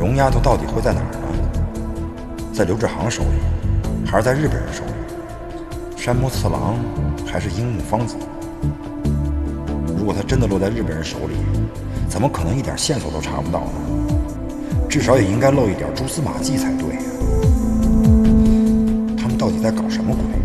荣丫头到底会在哪儿呢？在刘志航手里，还是在日本人手里？山木次郎还是樱木芳子？如果他真的落在日本人手里，怎么可能一点线索都查不到呢？至少也应该露一点蛛丝马迹才对呀。他们到底在搞什么鬼？